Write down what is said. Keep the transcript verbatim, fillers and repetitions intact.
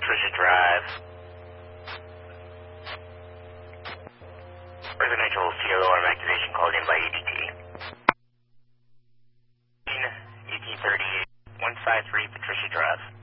Patricia Drive. Residential C L O arm activation called in by E D T. E T thirty-eight, one five three Patricia Drive.